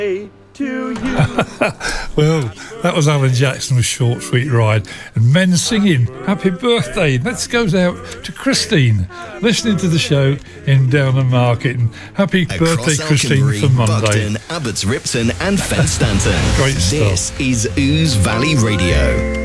To you. Well, that was Alan Jackson with Short Sweet Ride, and men singing happy birthday. That goes out to Christine, listening to the show in Downham Market, and happy birthday, Christine, for Monday. Buxton, Abbots Ripton and Fen Stanton. Great stuff. This is Ooze Valley Radio.